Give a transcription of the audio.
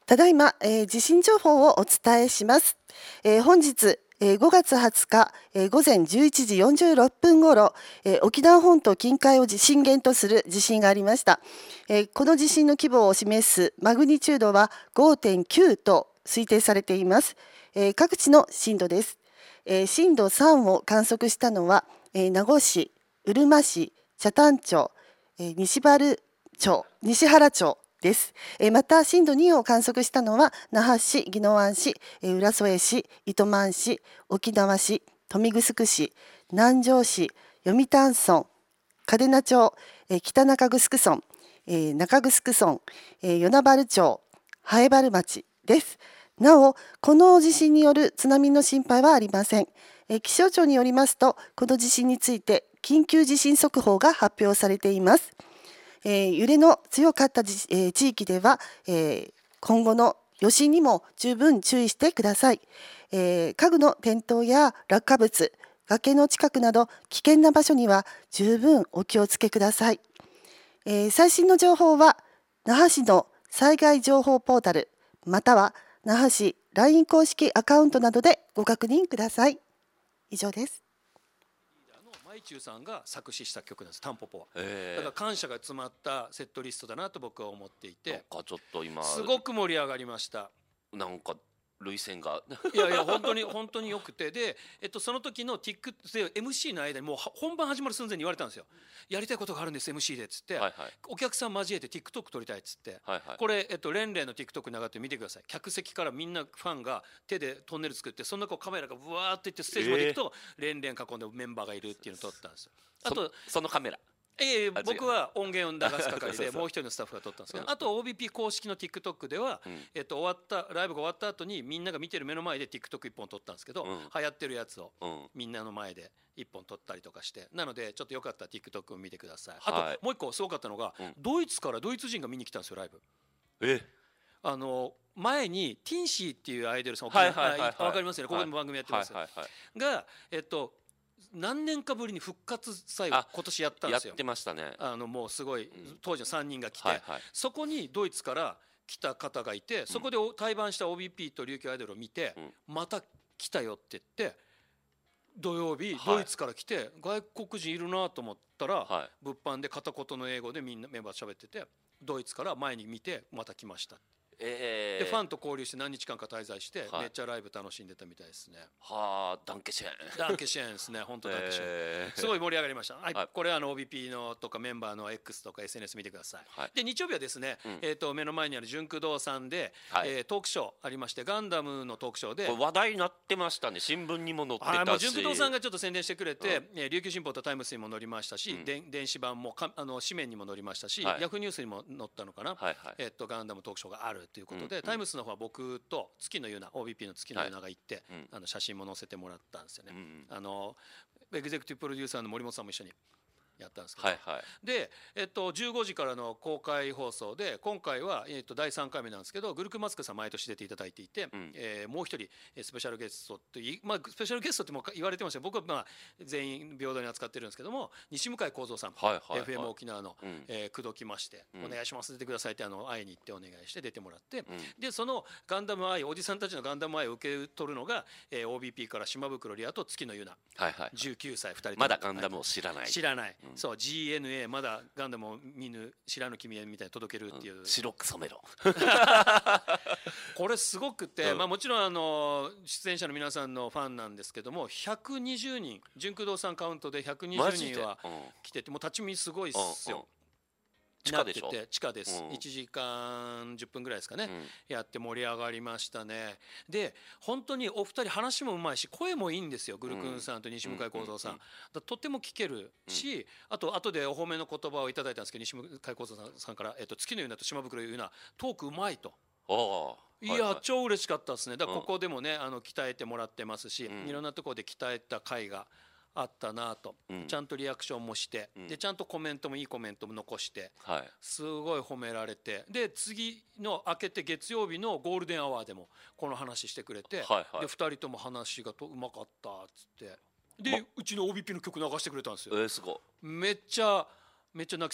ただいま、地震情報をお伝えします。本日、5月20日、午前11時46分ごろ、沖縄本島近海を震源とする地震がありました。この地震の規模を示すマグニチュードは 5.9 と推定されています。各地の震度です。震度3を観測したのは、名護市、うるま市、北谷町、西原町です。また震度2を観測したのは那覇市、宜野湾市、浦添市、糸満市、沖縄市、豊見城市、南城市、読谷村、嘉手納町、北中城村、中城村、与那原町、南風原町です。なお、この地震による津波の心配はありません。気象庁によりますと、この地震について緊急地震速報が発表されています。揺れの強かった地域では、今後の余震にも十分注意してください。家具の転倒や落下物、崖の近くなど危険な場所には十分お気をつけください。最新の情報は那覇市の災害情報ポータルまたは那覇市 LINE 公式アカウントなどでご確認ください。以上です。 マイチュウさんが作詞した曲なんです、タンポポは。だから感謝が詰まったセットリストだなと僕は思っていて、 なんかちょっと今すごく盛り上がりました。 なんか涙腺がいや本当によくて、で、その時の MC の間にもう本番始まる寸前に言われたんですよ。やりたいことがあるんです MC でっつって、 はいはい、 お客さん交えて TikTok 撮りたいっつって、 はいはい、 これレンレンの TikTok に上がって見てください。客席からみんなファンが手でトンネル作って、その中をカメラがブワーっていってステージまで行くと、レンレン囲んでメンバーがいるっていうのを撮ったんですよ。あとそのカメラ僕は音源を流す係でもう一人のスタッフが撮ったんですけど、あと OBP 公式の TikTok では、終わったライブが終わった後にみんなが見てる目の前で TikTok 一本撮ったんですけど、流行ってるやつをみんなの前で一本撮ったりとかして、なのでちょっとよかったら TikTok を見てください。あともう一個すごかったのが、ドイツからドイツ人が見に来たんですよ、ライブ。前にティンシーっていうアイドルさん、わかりますよね、ここでも番組やってますが、何年かぶりに復活祭を今年やったんですよ。 やってましたね。 もうすごい当時の3人が来て、そこにドイツから来た方がいて、そこで対バンした OBP と琉球アイドルを見て、また来たよって言って、土曜日ドイツから来て外国人いるなと思ったら、物販で片言の英語でみんなメンバー喋ってて、ドイツから前に見てまた来ました。でファンと交流して何日間か滞在して、めっちゃライブ楽しんでたみたいですね。 はあ、ダンケシェーン。 ダンケシェーンですね、本当ダンケシェーン。すごい盛り上がりました。はい、これはOBP のとかメンバーの X とか SNS 見てください。で日曜日はですね、目の前にある純駆動さんでトークショーありまして、ガンダムのトークショーで話題になってましたね。新聞にも載ってたし。 純駆動さんがちょっと宣伝してくれて、琉球新報とタイムスにも載りましたし、電子版も紙面にも載りましたし、ヤフーニュースにも載ったのかな。ガンダムトークショーがあるということで、タイムスの方は僕と月のゆな OBP の月のゆなが行って、写真も載せてもらったんですよね。エグゼクティブプロデューサーの森本さんも一緒にやったんですけど、で、15時からの公開放送で、今回は、第3回目なんですけど、グルクマスクさん毎年出ていただいていて、もう一人スペシャルゲストとスペシャルゲストっても言われてました。僕は全員平等に扱ってるんですけども、西向井幸三さん、FM 沖縄の口説きまして、お願いします、出てくださいって会いに行ってお願いして出てもらって、でそのガンダム愛、おじさんたちのガンダム愛を受け取るのが、OBP から島袋リアと月のゆな、19歳2人まだガンダムを知らない、 そう GNA まだガンダムを見ぬ知らぬ君へみたいに届けるっていう、 白く染めろこれすごくて、もちろん出演者の皆さんのファンなんですけども、120人純駆動さんカウントで120人は来てて、もう立ち見すごいっすよ。 地下でしょ。 地下です。1時間10分ぐらいですかね、やって盛り上がりましたね。で本当にお二人話もうまいし、声もいいんですよ、グルクンさんと西向井幸三さん。とっても聞けるし、あと後でお褒めの言葉をいただいたんですけど、西向井幸三さんから、月のゆなと島袋ゆなトークうまいと。いや、超嬉しかったですね。だからここでもね、鍛えてもらってますし、いろんなところで鍛えた回があったなと、ちゃんとリアクションもして、でちゃんとコメントもいいコメントも残して、すごい褒められて、で次の明けて月曜日のゴールデンアワーでもこの話してくれて、で2人とも話がうまかったっつって、でうちの OBP の曲流してくれたんですよ。 すごい。 めっちゃ泣き